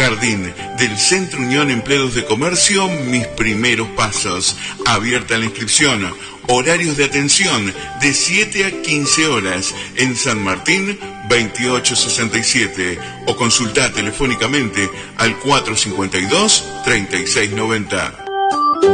Jardín del Centro Unión Empleados de Comercio, Mis Primeros Pasos. Abierta la inscripción. Horarios de atención de 7 a 15 horas en San Martín 2867 o consulta telefónicamente al 452-3690.